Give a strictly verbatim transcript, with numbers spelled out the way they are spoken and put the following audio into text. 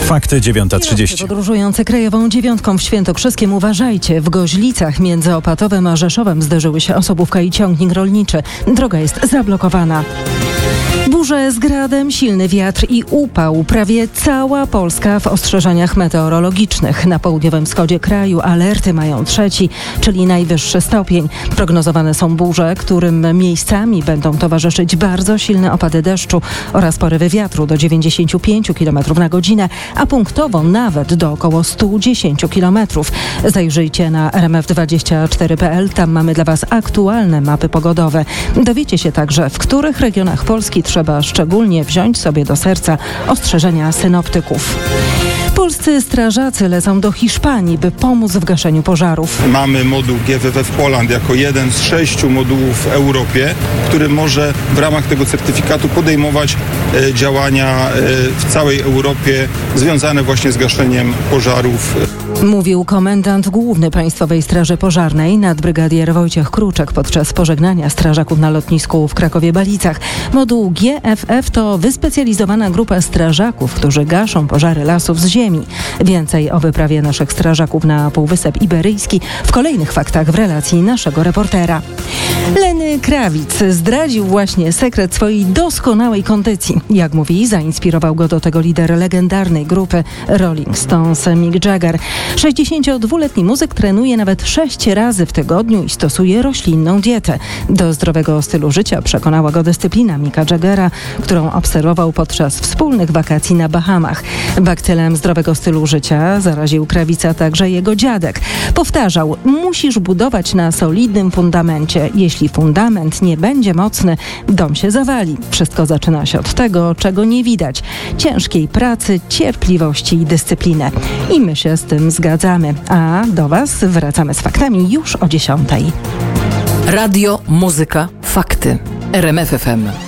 Fakty dziewiąta trzydzieści. Podróżujący krajową dziewiątką w Świętokrzyskiem uważajcie. W Goźlicach między Opatowem a Rzeszowem zderzyły się osobówka i ciągnik rolniczy. Droga jest zablokowana. Burze z gradem, silny wiatr i upał. Prawie cała Polska w ostrzeżeniach meteorologicznych. Na południowym wschodzie kraju alerty mają trzeci, czyli najwyższy stopień. Prognozowane są burze, którym miejscami będą towarzyszyć bardzo silne opady deszczu oraz porywy wiatru do dziewięćdziesiąt pięć kilometrów na godzinę, a punktowo nawet do około sto dziesięć kilometrów. Zajrzyjcie na r m f dwadzieścia cztery kropka p l. Tam mamy dla Was aktualne mapy pogodowe. Dowiecie się także, w których regionach Polski trzeba szczególnie wziąć sobie do serca ostrzeżenia synoptyków. Polscy strażacy lecą do Hiszpanii, by pomóc w gaszeniu pożarów. Mamy moduł G W W Poland jako jeden z sześciu modułów w Europie, który może w ramach tego certyfikatu podejmować e, działania e, w całej Europie związane właśnie z gaszeniem pożarów. Mówił komendant główny Państwowej Straży Pożarnej nadbrygadier Wojciech Kruczek podczas pożegnania strażaków na lotnisku w Krakowie-Balicach. Moduł G F F to wyspecjalizowana grupa strażaków, którzy gaszą pożary lasów z ziemi. Więcej o wyprawie naszych strażaków na Półwysep Iberyjski w kolejnych faktach w relacji naszego reportera. Lenny Kravitz zdradził właśnie sekret swojej doskonałej kondycji. Jak mówi, zainspirował go do tego lider legendarnej grupy Rolling Stones Mick Jagger. sześćdziesięciodwuletni muzyk trenuje nawet sześć razy w tygodniu i stosuje roślinną dietę. Do zdrowego stylu życia przekonała go dyscyplina Micka Jaggera, którą obserwował podczas wspólnych wakacji na Bahamach. Bakcylem zdrowego stylu życia zaraził Krawica także jego dziadek. Powtarzał: musisz budować na solidnym fundamencie. Jeśli fundament nie będzie mocny, dom się zawali. Wszystko zaczyna się od tego, czego nie widać. Ciężkiej pracy, cierpliwości i dyscypliny. I my się z tym zgadzamy. A do Was wracamy z faktami już o dziesiątej. Radio, muzyka, fakty. R M F F M.